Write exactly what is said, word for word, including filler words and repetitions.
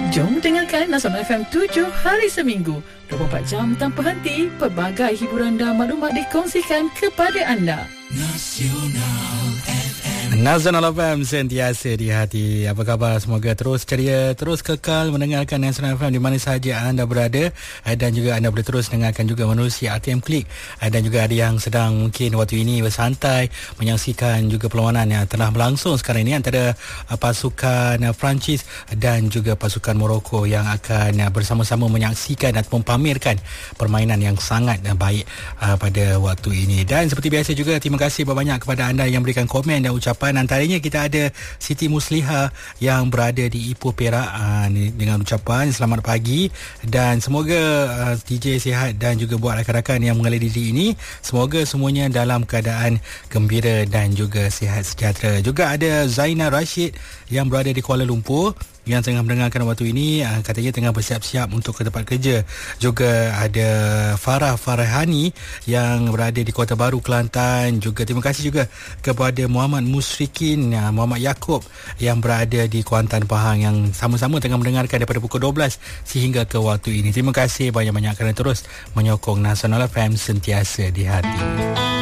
Jom dengarkan Nasional F M tujuh hari seminggu, dua puluh empat jam tanpa henti. Pelbagai hiburan dan maklumat dikongsikan kepada anda. Nasional F M. Nasional F M, sentiasa di hati. Apa khabar? Semoga terus ceria, terus kekal mendengarkan Nasional F M di mana sahaja anda berada, dan juga anda boleh terus dengarkan juga menerusi R T M Klik, dan juga ada yang sedang mungkin waktu ini bersantai menyaksikan juga perlawanan yang telah berlangsung sekarang ini antara pasukan Perancis dan juga pasukan Morocco yang akan bersama-sama menyaksikan dan mempamerkan permainan yang sangat baik pada waktu ini. Dan seperti biasa juga, terima kasih banyak kepada anda yang berikan komen dan ucapan. Antaranya kita ada Siti Musliha yang berada di Ipoh, Perak, aa, dengan ucapan selamat pagi dan semoga aa, D J sihat dan juga buat rakan-rakan yang mengalir diri ini, semoga semuanya dalam keadaan gembira dan juga sihat sejahtera. Juga ada Zaina Rashid yang berada di Kuala Lumpur yang tengah mendengarkan waktu ini, uh, katanya tengah bersiap-siap untuk ke tempat kerja. Juga ada Farah Farahani yang berada di Kota Baru, Kelantan. Juga terima kasih juga kepada Muhammad Musrikin, uh, Muhammad Yaakob yang berada di Kuantan, Pahang, yang sama-sama tengah mendengarkan daripada pukul dua belas sehingga ke waktu ini. Terima kasih banyak-banyak kerana terus menyokong Nasional F M, sentiasa di hati.